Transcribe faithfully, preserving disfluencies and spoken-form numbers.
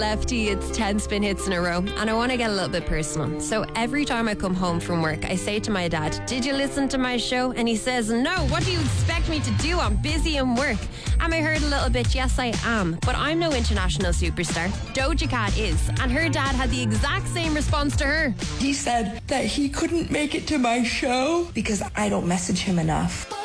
Lefty, it's ten spin hits in a row, and I want to get a little bit personal. So every time I come home from work, I say to my dad, did you listen to my show? And he says, no, what do you expect me to do? I'm busy in work. Am I heard a little bit? Yes, I am. But I'm no international superstar. Doja Cat is, and her dad had the exact same response to her. He said that he couldn't make it to my show because I don't message him enough.